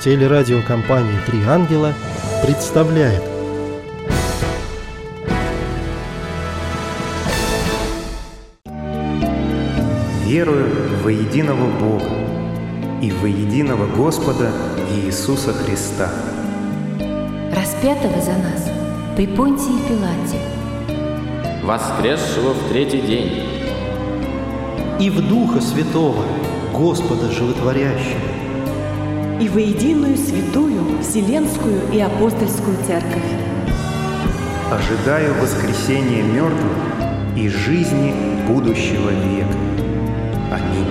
Телерадиокомпания «Три ангела» представляет. Верую во единого Бога и во единого Господа Иисуса Христа, распятого за нас при Понтии Пилате, воскресшего в третий день, и в Духа Святого, Господа Животворящего, и во единую святую Вселенскую и Апостольскую Церковь. ожидаю воскресения мертвых и жизни будущего века. Аминь.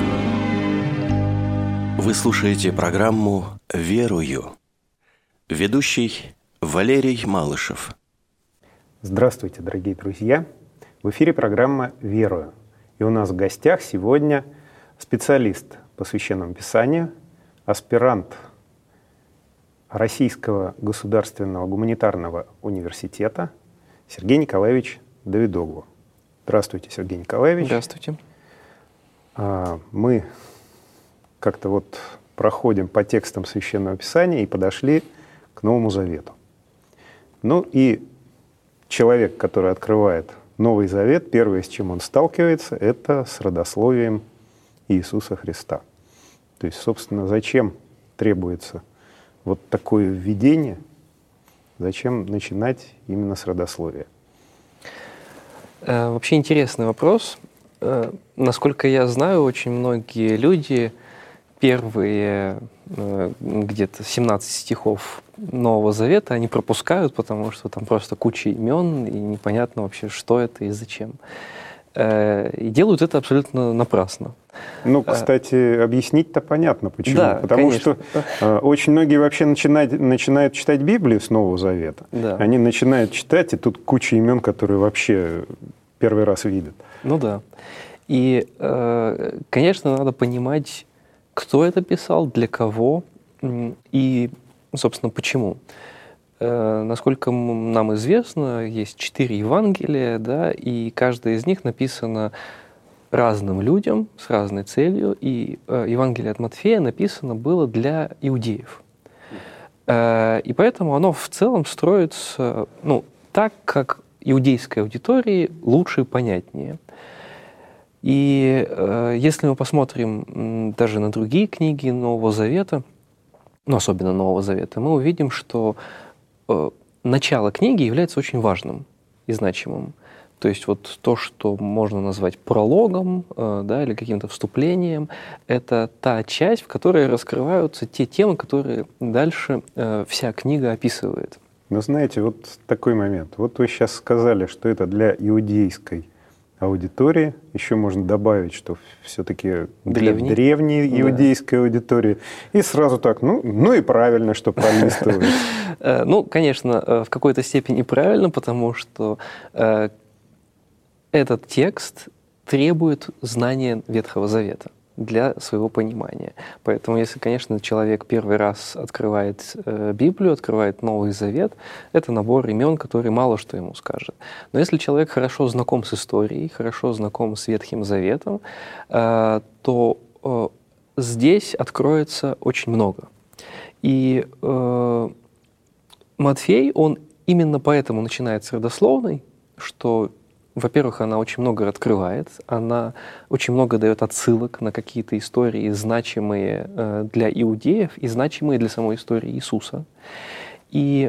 Вы слушаете программу «Верую». Ведущий Валерий Малышев. Здравствуйте, дорогие друзья! В эфире программа «Верую». И у нас в гостях сегодня специалист по Священному Писанию, аспирант Российского государственного гуманитарного университета Сергей Николаевич Давидоглу. Здравствуйте, Сергей Николаевич. Здравствуйте. Мы как-то вот проходим по текстам Священного Писания и подошли к Новому Завету. Ну и человек, который открывает Новый Завет, первое, с чем он сталкивается, это с родословием Иисуса Христа. То есть, собственно, зачем требуется вот такое введение, зачем начинать именно с родословия? Вообще интересный вопрос. Насколько я знаю, очень многие люди первые где-то 17 стихов Нового Завета они пропускают, потому что там просто куча имен, и непонятно вообще, что это и зачем. И делают это абсолютно напрасно. Ну, кстати, объяснить-то понятно, почему. Да, потому конечно. что очень многие вообще начинают читать Библию с Нового Завета. Да. Они начинают читать, и тут куча имен, которые вообще первый раз видят. Ну да. И, конечно, надо понимать, кто это писал, для кого и, собственно, почему. Насколько нам известно, есть 4 Евангелия, да, и каждое из них написано разным людям с разной целью, и Евангелие от Матфея написано было для иудеев. И поэтому оно в целом строится так, как иудейской аудитории лучше и понятнее. И если мы посмотрим даже на другие книги Нового Завета, особенно Нового Завета, мы увидим, что начало книги является очень важным и значимым. То есть вот то, что можно назвать прологом, да, или каким-то вступлением, это та часть, в которой раскрываются те темы, которые дальше вся книга описывает. Но знаете, вот такой момент. Вот вы сейчас сказали, что это для иудейской аудитории. Еще можно добавить, что все-таки для древней иудейской аудитории. И сразу так, ну и правильно, что пролистывают. Ну, конечно, в какой-то степени правильно, потому что этот текст требует знания Ветхого Завета для своего понимания. Поэтому, если, конечно, человек первый раз открывает Библию, открывает Новый Завет, это набор имен, который мало что ему скажет. Но если человек хорошо знаком с историей, хорошо знаком с Ветхим Заветом, то здесь откроется очень много. И Матфей, он именно поэтому начинает с родословной, что, во-первых, она очень много открывает, она очень много дает отсылок на какие-то истории, значимые для иудеев и значимые для самой истории Иисуса. И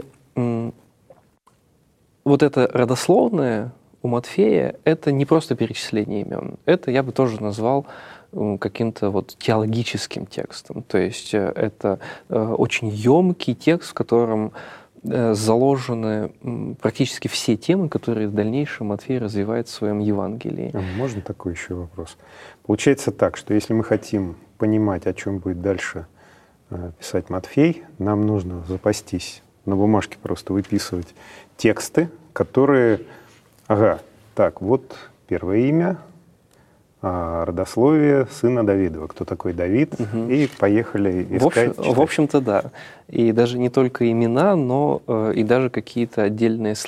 вот это родословное у Матфея — это не просто перечисление имен, это я бы тоже назвал каким-то вот теологическим текстом. То есть это очень емкий текст, в котором заложены практически все темы, которые в дальнейшем Матфей развивает в своем Евангелии. Можно такой еще вопрос? Получается так, что если мы хотим понимать, о чем будет дальше писать Матфей, нам нужно запастись, на бумажке просто выписывать тексты, которые, вот первое имя, родословие сына Давидова. Кто такой Давид? И поехали искать. В общем-то, да. И даже не только имена, но и даже какие-то отдельные